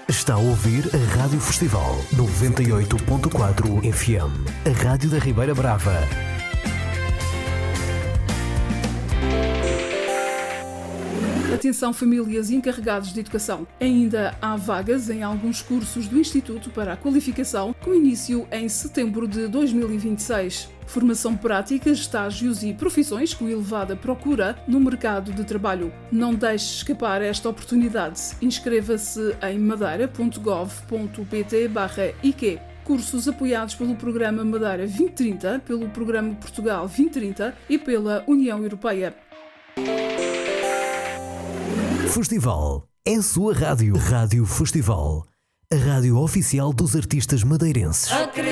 Está a ouvir a Rádio Festival 98.4 FM, a Rádio da Ribeira Brava. Atenção, famílias e encarregados de educação. Ainda há vagas em alguns cursos do Instituto para a Qualificação, com início em setembro de 2026. Formação prática, estágios e profissões com elevada procura no mercado de trabalho. Não deixe escapar esta oportunidade. Inscreva-se em madeira.gov.pt/IQ. Cursos apoiados pelo Programa Madeira 2030, pelo Programa Portugal 2030 e pela União Europeia. Festival é a sua rádio. Rádio Festival, a rádio oficial dos artistas madeirenses.